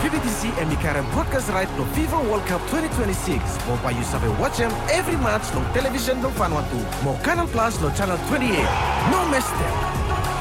PBTC and Mikaran broadcast right no FIFA World Cup 2026. Mau pa you sabe watch them every match no television no Vanuatu. Mau Canal Plus no channel 28. No miss them.